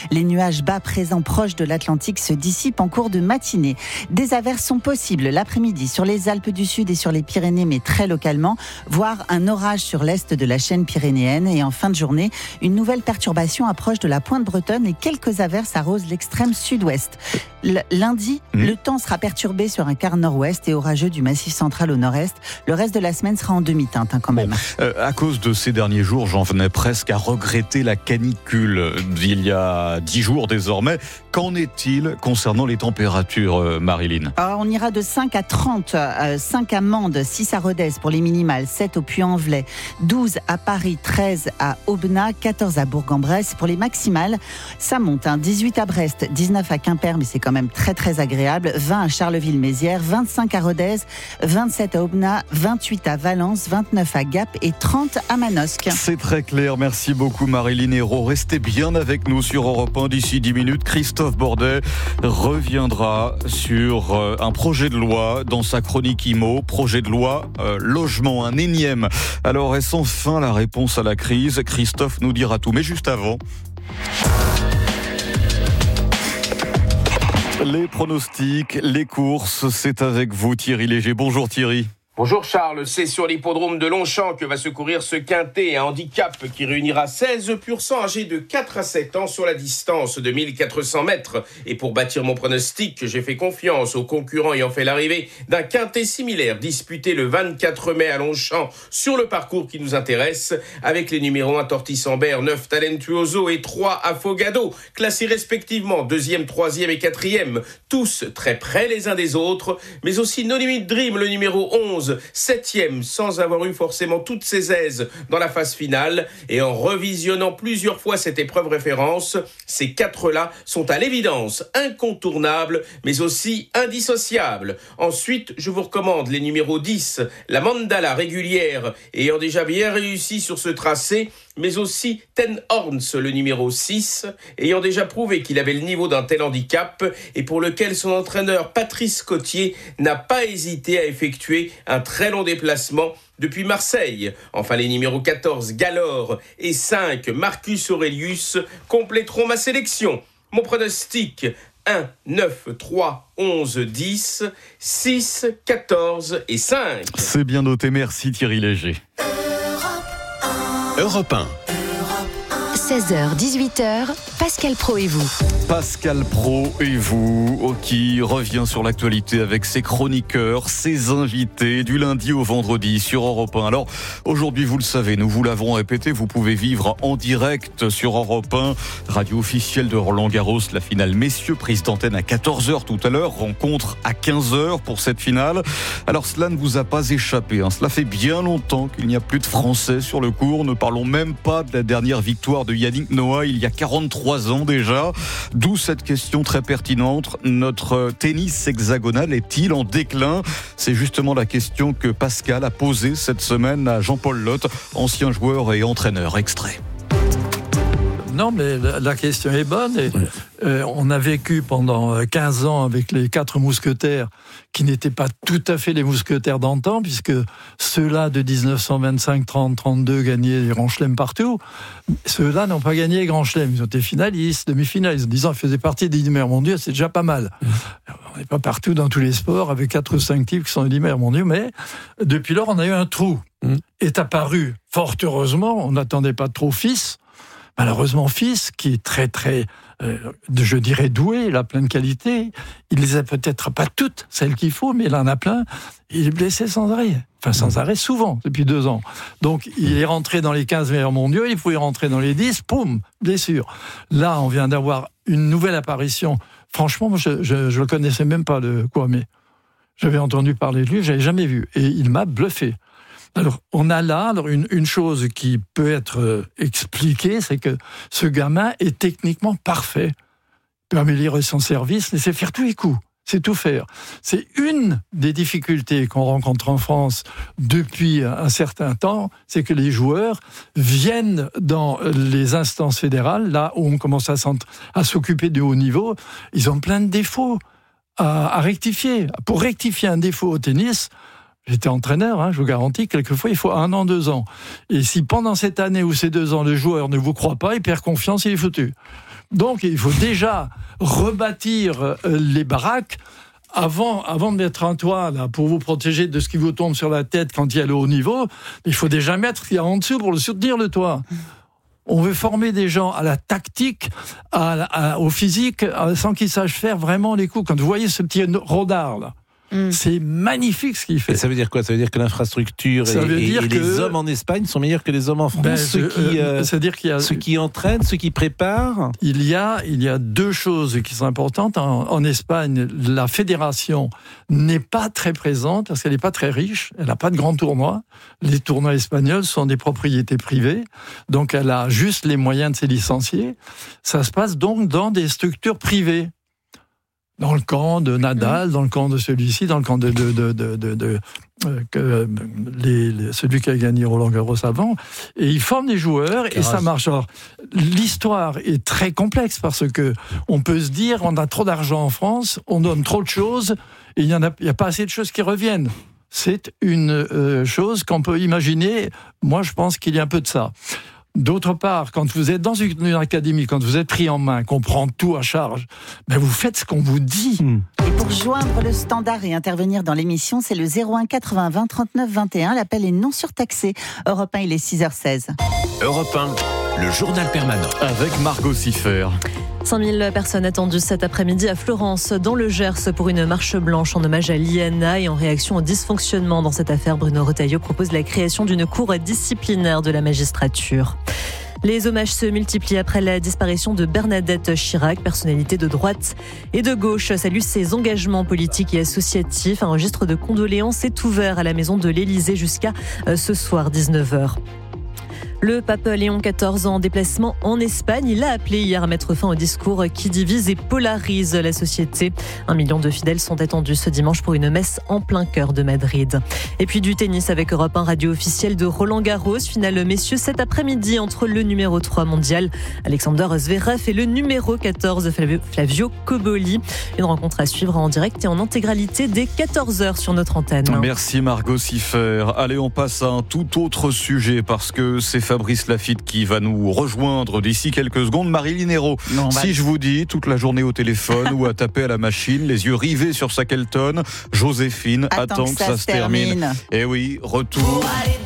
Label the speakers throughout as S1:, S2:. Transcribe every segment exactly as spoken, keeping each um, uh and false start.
S1: Les nuages bas présents proches de l'Atlantique se dissipent en cours de matinée. Des averses sont possibles l'après-midi sur les Alpes du Sud et sur les Pyrénées, mais très localement, voire un orage sur l'est de la chaîne pyrénéenne. Et en fin de journée, une nouvelle perturbation approche de la pointe bretonne et quelques averses arrosent l'extrême sud-ouest. L- lundi, mmh. le temps sera perturbé sur un quart nord-ouest et orageux du massif central au nord-est. Le reste de la semaine sera en demi-teinte hein, quand même.
S2: Bon, euh, à cause de ces derniers jours, j'en venais presque à regretter la canicule d'il y a dix jours désormais. Qu'en est-il concernant les températures, euh, Marilyn ?
S1: Alors, on ira de cinq à trente, euh, cinq à Mende, six à Rodez pour les minimales, sept au Puy-en-Velay, douze à Paris, treize à Aubenas, quatorze à Bourg-en-Bresse pour les maximales. Ça monte, hein, dix-huit à Brest, dix-neuf à Quimper, mais c'est quand même très très agréable, vingt à Charleville-Mézières, vingt-cinq à Rodez, vingt-sept à Aubenas, vingt-huit à Valence, vingt-neuf à Gap et trente à Manosque.
S2: C'est très clair, merci beaucoup Marilyn Hérault. Restez bien avec nous sur Europe un d'ici dix minutes. Christophe Bordet reviendra sur euh, un projet de loi dans sa chronique IMO, projet de loi euh, logement, un énième. Alors est-ce enfin la réponse à la crise ? Christophe nous dira tout, mais juste avant... Les pronostics, les courses, c'est avec vous Thierry Léger. Bonjour Thierry.
S3: Bonjour Charles, c'est sur l'hippodrome de Longchamp que va se courir ce quintet, un handicap qui réunira seize pur sang âgés de quatre à sept ans sur la distance de mille quatre cents mètres. Et pour bâtir mon pronostic, j'ai fait confiance aux concurrents ayant fait l'arrivée d'un quintet similaire disputé le vingt-quatre mai à Longchamp sur le parcours qui nous intéresse, avec les numéros un Tortisambert, neuf Talentuoso et trois Afogado, classés respectivement deuxième, troisième et quatrième, tous très près les uns des autres, mais aussi No Limit Dream, le numéro onze, septième, sans avoir eu forcément toutes ses aises dans la phase finale. Et en revisionnant plusieurs fois cette épreuve référence, ces quatre-là sont à l'évidence incontournables, mais aussi indissociables. Ensuite, je vous recommande les numéros dix, la Mandala régulière, ayant déjà bien réussi sur ce tracé, mais aussi Ten Horns, le numéro six, ayant déjà prouvé qu'il avait le niveau d'un tel handicap et pour lequel son entraîneur Patrice Cotier n'a pas hésité à effectuer un très long déplacement depuis Marseille. Enfin, les numéros quatorze, Galore, et cinq, Marcus Aurelius, compléteront ma sélection. Mon pronostic, un, neuf, trois, onze, dix, six, quatorze et cinq.
S2: C'est bien noté, merci Thierry Léger.
S4: Europe un.
S5: seize heures dix-huit heures, Pascal Praud et vous.
S2: Pascal Praud et vous, qui revient sur l'actualité avec ses chroniqueurs, ses invités, du lundi au vendredi sur Europe un. Alors, aujourd'hui, vous le savez, nous vous l'avons répété, vous pouvez vivre en direct sur Europe un, radio officielle de Roland-Garros, la finale messieurs, prise d'antenne à quatorze heures tout à l'heure, rencontre à quinze heures pour cette finale. Alors, cela ne vous a pas échappé, hein. Cela fait bien longtemps qu'il n'y a plus de Français sur le court, ne parlons même pas de la dernière victoire de Yannick Noah il y a quarante-trois ans déjà. D'où cette question très pertinente. Notre tennis hexagonal est-il en déclin ? C'est justement la question que Pascal a posée cette semaine à Jean-Paul Lotte, ancien joueur et entraîneur. Extrait.
S6: Non, mais la, la question est bonne. Et, ouais. euh, on a vécu pendant quinze ans avec les quatre mousquetaires qui n'étaient pas tout à fait les mousquetaires d'antan, puisque ceux-là de dix-neuf cent vingt-cinq, trente, trente-deux gagnaient les Grands Chelems partout. Ceux-là n'ont pas gagné les Grands Chelems. Ils ont été finalistes, demi-finalistes. En disant qu'ils faisaient partie des dix meilleurs mondiaux, c'est déjà pas mal. Mmh. On n'est pas partout dans tous les sports avec quatre ou cinq types qui sont les dix meilleurs mondiaux, mais depuis lors, on a eu un trou. Mmh. Est apparu, fort heureusement, on n'attendait pas trop Fils. Malheureusement, Fils, qui est très, très, euh, je dirais, doué, il a plein de qualités. Il les a peut-être pas toutes, celles qu'il faut, mais il en a plein. Il est blessé sans arrêt. Enfin, sans arrêt, souvent, depuis deux ans. Donc, il est rentré dans les quinze meilleurs mondiaux, il pouvait rentrer dans les dix, poum, blessure. Là, on vient d'avoir une nouvelle apparition. Franchement, moi, je ne le connaissais même pas, le Kwame. J'avais entendu parler de lui, je l'avais jamais vu. Et il m'a bluffé. Alors, on a là alors une, une chose qui peut être euh, expliquée, c'est que ce gamin est techniquement parfait. Il peut améliorer son service, laisser faire tous les coups, c'est tout faire. C'est une des difficultés qu'on rencontre en France depuis un certain temps, c'est que les joueurs viennent dans les instances fédérales, là où on commence à, à s'occuper du haut niveau, ils ont plein de défauts à, à rectifier. Pour rectifier un défaut au tennis, J'étais entraîneur, hein, je vous garantis, quelquefois il faut un an, deux ans. Et si pendant cette année ou ces deux ans, le joueur ne vous croit pas, il perd confiance, il est foutu. Donc il faut déjà rebâtir euh, les baraques avant, avant de mettre un toit là, pour vous protéger de ce qui vous tombe sur la tête quand il y a le haut niveau. Il faut déjà mettre ce qu'il y a en dessous pour le soutenir, le toit. On veut former des gens à la tactique, à, à, au physique, à, sans qu'ils sachent faire vraiment les coups. Quand vous voyez ce petit rodard là, Mm. c'est magnifique ce qu'il fait.
S4: Et ça veut dire quoi? Ça veut dire que l'infrastructure et, et, et que... les hommes en Espagne sont meilleurs que les hommes en France. Ben, ceux, qui, euh, c'est-à-dire qu'il y a... ceux qui entraînent, ceux qui préparent.
S6: Il y a, il y a deux choses qui sont importantes. En, en Espagne, la fédération n'est pas très présente parce qu'elle n'est pas très riche. Elle n'a pas de grands tournois. Les tournois espagnols sont des propriétés privées. Donc elle a juste les moyens de ses licenciés. Ça se passe donc dans des structures privées. Dans le camp de Nadal, mmh. dans le camp de celui-ci, dans le camp de, de, de, de, de, de euh, que, les, les, celui qui a gagné Roland Garros avant. Et ils forment des joueurs Caras. Et ça marche. Alors, l'histoire est très complexe parce que on peut se dire on a trop d'argent en France, on donne trop de choses et il n'y a, a pas assez de choses qui reviennent. C'est une euh, chose qu'on peut imaginer. Moi, je pense qu'il y a un peu de ça. D'autre part, quand vous êtes dans une académie, quand vous êtes pris en main, qu'on prend tout à charge, ben vous faites ce qu'on vous dit.
S1: Et pour joindre le standard et intervenir dans l'émission, c'est le zéro un quatre-vingts vingt trente-neuf vingt et un. L'appel est non surtaxé. Europe un, il est six heures seize.
S7: Europe un, le journal permanent.
S2: Avec Margot Siffer.
S8: cinq mille personnes attendues cet après-midi à Florence, dans le Gers, pour une marche blanche en hommage à l'I N A. Et en réaction au dysfonctionnement dans cette affaire, Bruno Retailleau propose la création d'une cour disciplinaire de la magistrature. Les hommages se multiplient après la disparition de Bernadette Chirac, personnalité de droite et de gauche. Salue ses engagements politiques et associatifs. Un registre de condoléances est ouvert à la maison de l'Élysée jusqu'à ce soir dix-neuf heures. Le pape Léon quatorze en déplacement en Espagne. Il a appelé hier à mettre fin au discours qui divise et polarise la société. Un million de fidèles sont attendus ce dimanche pour une messe en plein cœur de Madrid. Et puis du tennis avec Europe un, radio officielle de Roland Garros. Finale messieurs cet après-midi entre le numéro trois mondial Alexander Zverev et le numéro quatorze Flavio, Flavio Cobolli. Une rencontre à suivre en direct et en intégralité dès quatorze heures sur notre antenne.
S2: Merci Margot Siffer. Allez, on passe à un tout autre sujet parce que c'est Fabrice Lafitte qui va nous rejoindre d'ici quelques secondes. Marilyn Hérault, non, si je vous dis toute la journée au téléphone ou à taper à la machine, les yeux rivés sur sa Kelton, Joséphine attend, attend que, que ça, ça se termine. termine. Et oui, retour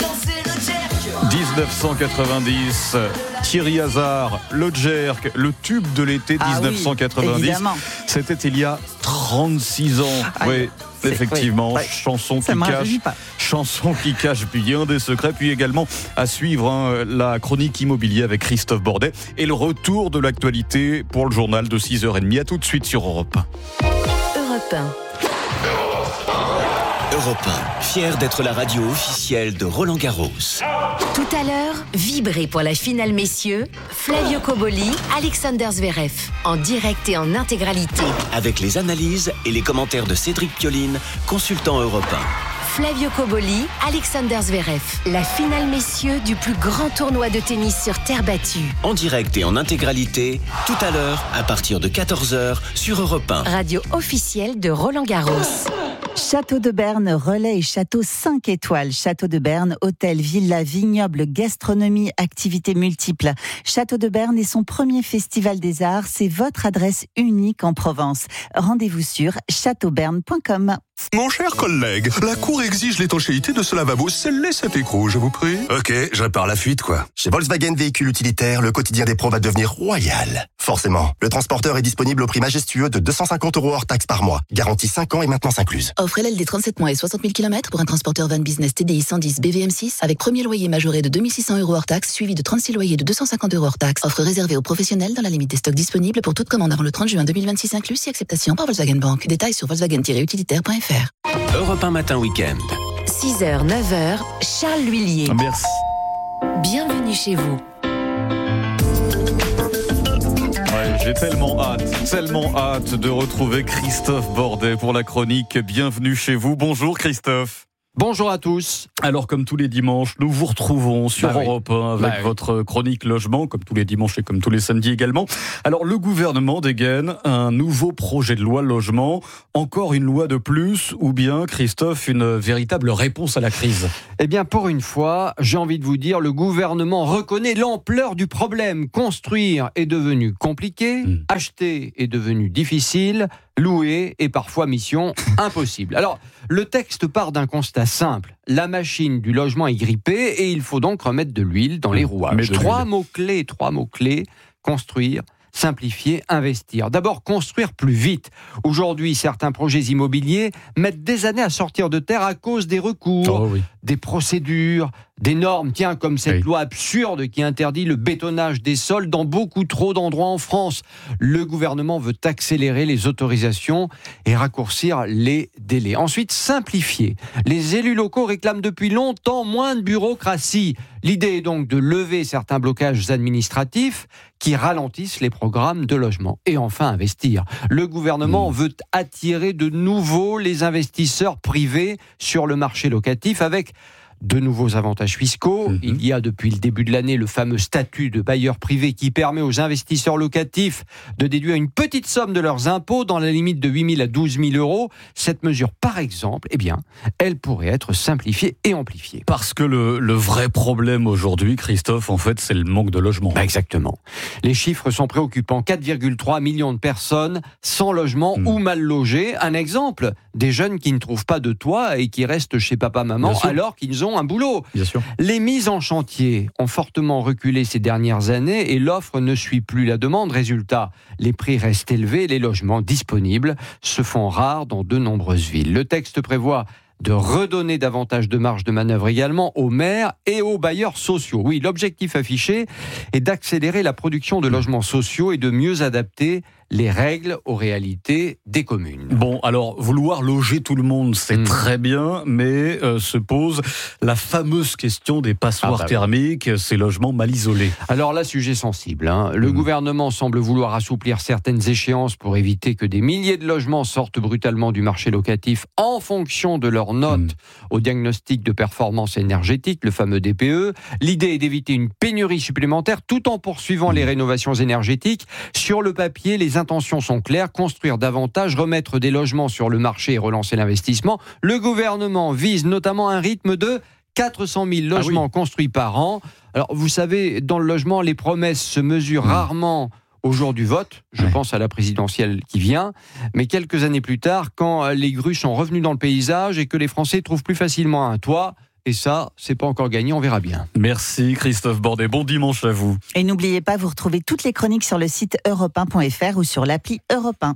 S2: dix-neuf cent quatre-vingt-dix, Thierry Hazard, le Jerk, le tube de l'été ah dix-neuf cent quatre-vingt-dix. Oui, c'était il y a trente-six ans. Ah, oui. Effectivement, oui, chanson, qui cache, chanson qui cache bien des secrets. Puis également à suivre hein, la chronique immobilier avec Christophe Bordet et le retour de l'actualité pour le journal de six heures trente. À tout de suite sur Europe un.
S5: Europe un.
S7: Europe un, fier d'être la radio officielle de Roland Garros.
S5: Tout à l'heure, vibrez pour la finale messieurs, Flavio Cobolli, Alexander Zverev, en direct et en intégralité.
S7: Avec les analyses et les commentaires de Cédric Pioline, consultant Europe un.
S5: Flavio Cobolli, Alexander Zverev, la finale messieurs du plus grand tournoi de tennis sur terre battue.
S7: En direct et en intégralité, tout à l'heure, à partir de quatorze heures, sur Europe un.
S5: Radio officielle de Roland Garros.
S1: Château de Berne, relais et château cinq étoiles. Château de Berne, hôtel, villa, vignoble, gastronomie, activités multiples. Château de Berne est son premier festival des arts. C'est votre adresse unique en Provence. Rendez-vous sur château berne point com.
S9: Mon cher collègue, la cour exige l'étanchéité de ce lavabo. Scellez cet écrou, je vous prie.
S10: Ok, je répare la fuite, quoi. Chez Volkswagen Véhicules Utilitaires, le quotidien des pros va devenir royal. Forcément, le transporteur est disponible au prix majestueux de deux cent cinquante euros hors taxe par mois. Garantie cinq ans et maintenance incluse.
S11: Offre L L D trente-sept mois et soixante mille kilomètres pour un transporteur van business T D I cent dix B V M six avec premier loyer majoré de deux mille six cents euros hors taxe, suivi de trente-six loyers de deux cent cinquante euros hors taxe. Offre réservée aux professionnels dans la limite des stocks disponibles pour toute commande avant le trente juin deux mille vingt-six inclus, si acceptation par Volkswagen Bank. Détails sur volkswagen tiret utilitaire point f r.
S7: Europe un matin week-end.
S5: six heures, neuf heures, Charles Lhuillier.
S2: Merci.
S5: Bienvenue chez vous.
S2: Ouais, j'ai tellement hâte, tellement hâte de retrouver Christophe Bordet pour la chronique Bienvenue chez vous. Bonjour Christophe.
S12: Bonjour à tous.
S2: Alors, comme tous les dimanches, nous vous retrouvons sur bah Europe un avec bah oui. votre chronique logement, comme tous les dimanches et comme tous les samedis également. Alors, le gouvernement dégaine un nouveau projet de loi logement. Encore une loi de plus ou bien, Christophe, une véritable réponse à la crise?
S12: Eh bien, pour une fois, j'ai envie de vous dire, le gouvernement reconnaît l'ampleur du problème. Construire est devenu compliqué, mmh. acheter est devenu difficile, louer est parfois mission impossible. Alors, le texte part d'un constat simple. La machine du logement est grippée et il faut donc remettre de l'huile dans les rouages. Trois mots-clés, trois mots-clés, construire, simplifier, investir. D'abord, construire plus vite. Aujourd'hui, certains projets immobiliers mettent des années à sortir de terre à cause des recours, oh oui. des procédures, des normes, tiens, comme cette oui. loi absurde qui interdit le bétonnage des sols dans beaucoup trop d'endroits en France. Le gouvernement veut accélérer les autorisations et raccourcir les délais. Ensuite, simplifier. Les élus locaux réclament depuis longtemps moins de bureaucratie. L'idée est donc de lever certains blocages administratifs qui ralentissent les programmes de logement. Et enfin, investir. Le gouvernement mmh. veut attirer de nouveau les investisseurs privés sur le marché locatif avec de nouveaux avantages fiscaux. Mmh. Il y a depuis le début de l'année le fameux statut de bailleur privé qui permet aux investisseurs locatifs de déduire une petite somme de leurs impôts dans la limite de huit mille à douze mille euros. Cette mesure, par exemple, eh bien, elle pourrait être simplifiée et amplifiée.
S2: Parce que le, le vrai problème aujourd'hui, Christophe, en fait, c'est le manque de logement.
S12: Bah exactement. Les chiffres sont préoccupants. quatre virgule trois millions de personnes sans logement mmh. ou mal logées. Un exemple, des jeunes qui ne trouvent pas de toit et qui restent chez papa-maman alors qu'ils ont un boulot.
S2: Bien sûr.
S12: Les mises en chantier ont fortement reculé ces dernières années et l'offre ne suit plus la demande. Résultat, les prix restent élevés, les logements disponibles se font rares dans de nombreuses villes. Le texte prévoit de redonner davantage de marge de manœuvre également aux maires et aux bailleurs sociaux. Oui, l'objectif affiché est d'accélérer la production de logements sociaux et de mieux adapter les règles aux réalités des communes.
S2: Bon, alors, vouloir loger tout le monde, c'est mmh. très bien, mais euh, se pose la fameuse question des passoires ah bah thermiques, oui. ces logements mal isolés.
S12: Alors là, sujet sensible. Hein. Le mmh. gouvernement semble vouloir assouplir certaines échéances pour éviter que des milliers de logements sortent brutalement du marché locatif en fonction de leur note mmh. au diagnostic de performance énergétique, le fameux D P E. L'idée est d'éviter une pénurie supplémentaire tout en poursuivant mmh. les rénovations énergétiques. Sur le papier, les intentions sont claires, construire davantage, remettre des logements sur le marché et relancer l'investissement. Le gouvernement vise notamment un rythme de quatre cent mille logements ah oui. construits par an. Alors, vous savez, dans le logement, les promesses se mesurent mmh. rarement au jour du vote, je ouais. pense à la présidentielle qui vient, mais quelques années plus tard, quand les grues sont revenues dans le paysage et que les Français trouvent plus facilement un toit. Et ça, c'est pas encore gagné, on verra bien.
S2: Merci Christophe Bordet, bon dimanche à vous.
S1: Et n'oubliez pas, vous retrouvez toutes les chroniques sur le site europe un point f r ou sur l'appli Europe un.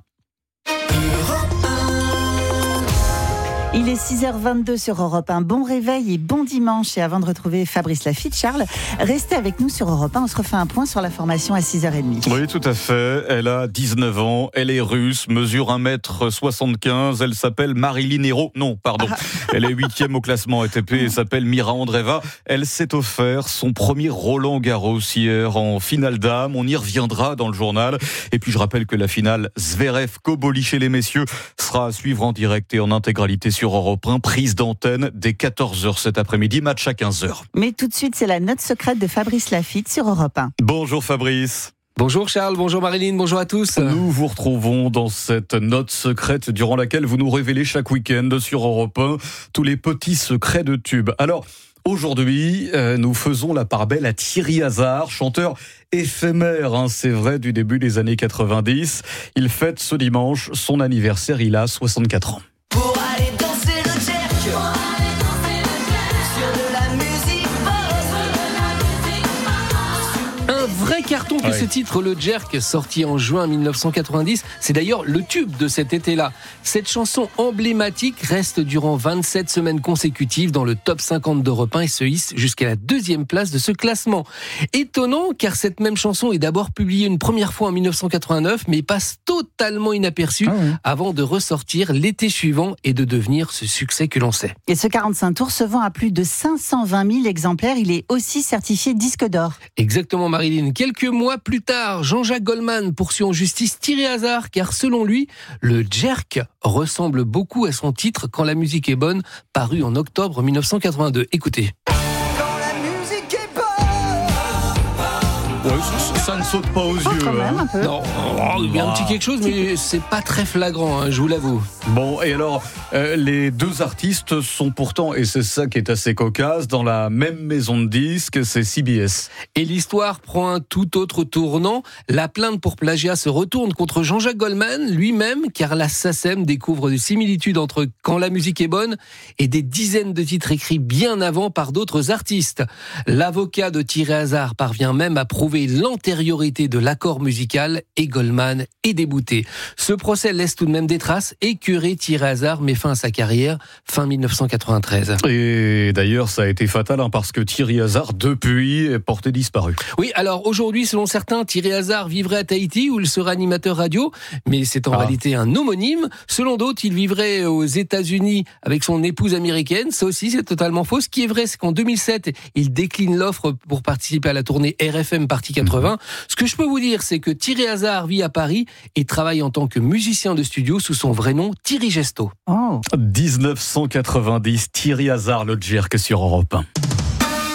S1: Il est six heures vingt-deux sur Europe un. Bon réveil et bon dimanche. Et avant de retrouver Fabrice Lafitte, Charles, restez avec nous sur Europe un. On se refait un point sur la formation à six heures trente.
S2: Oui, tout à fait. Elle a dix-neuf ans, elle est russe, mesure un mètre soixante-quinze. Elle s'appelle Marilyn Hérault. Non, pardon. Ah. Elle est huitième au classement A T P et s'appelle Mira Andreeva. Elle s'est offert son premier Roland Garros hier en finale dames. On y reviendra dans le journal. Et puis je rappelle que la finale Zverev-Koboli chez les messieurs sera à suivre en direct et en intégralité sur Sur Europe un, prise d'antenne dès quatorze heures cet après-midi, match à quinze heures.
S1: Mais tout de suite, c'est la note secrète de Fabrice Lafitte sur Europe un.
S2: Bonjour Fabrice.
S13: Bonjour Charles, bonjour Marilyn, bonjour à tous.
S2: Nous vous retrouvons dans cette note secrète durant laquelle vous nous révélez chaque week-end sur Europe un tous les petits secrets de tubes. Alors, aujourd'hui, euh, nous faisons la part belle à Thierry Hazard, chanteur éphémère, hein, c'est vrai, du début des années quatre-vingt-dix. Il fête ce dimanche son anniversaire, il a soixante-quatre ans.
S14: Pour aller danser le jerk, pour aller danser le jerk, sur de la musique
S13: pop. Un vrai carton que ouais. ce titre, le jerk, sorti en juin mille neuf cent quatre-vingt-dix, c'est d'ailleurs le tube de cet été-là. Cette chanson emblématique reste durant vingt-sept semaines consécutives dans le top cinquante d'Europe un et se hisse jusqu'à la deuxième place de ce classement. Étonnant, car cette même chanson est d'abord publiée une première fois en mille neuf cent quatre-vingt-neuf, mais passe totalement inaperçue ah oui. avant de ressortir l'été suivant et de devenir ce succès que l'on sait.
S1: Et ce quarante-cinq tours se vend à plus de cinq cent vingt mille exemplaires. Il est aussi certifié disque d'or.
S13: Exactement, Marilyn. Quelques mois mois plus tard, Jean-Jacques Goldman poursuit en justice Thierry Hazard, car selon lui, le jerk ressemble beaucoup à son titre Quand la musique est bonne, paru en octobre mille neuf cent quatre-vingt-deux. Écoutez.
S2: Ouais, ça ne saute pas aux
S1: Oh,
S2: yeux.
S1: quand même, un peu.
S13: Non, oh, il y a un petit quelque chose, mais c'est pas très flagrant, hein, je vous l'avoue.
S2: Bon, et alors, euh, les deux artistes sont pourtant, et c'est ça qui est assez cocasse, dans la même maison de disques, c'est C B S.
S13: Et l'histoire prend un tout autre tournant. La plainte pour plagiat se retourne contre Jean-Jacques Goldman lui-même, car la SACEM découvre des similitudes entre Quand la musique est bonne et des dizaines de titres écrits bien avant par d'autres artistes. L'avocat de Thierry Hazard parvient même à prouver l'antériorité de l'accord musical et Goldman est débouté. Ce procès laisse tout de même des traces et curé Thierry Hazard met fin à sa carrière fin mille neuf cent quatre-vingt-treize.
S2: Et d'ailleurs, ça a été fatal hein, parce que Thierry Hazard, depuis, est porté disparu.
S13: Oui, alors aujourd'hui, selon certains, Thierry Hazard vivrait à Tahiti où il serait animateur radio, mais c'est en ah. réalité un homonyme. Selon d'autres, il vivrait aux États-Unis avec son épouse américaine. Ça aussi, c'est totalement faux. Ce qui est vrai, c'est qu'en deux mille sept, il décline l'offre pour participer à la tournée R F M Partie quatre-vingts. Ce que je peux vous dire, c'est que Thierry Hazard vit à Paris et travaille en tant que musicien de studio sous son vrai nom, Thierry Gesto.
S2: Oh. dix-neuf cent quatre-vingt-dix, Thierry Hazard, le jerk sur Europe un.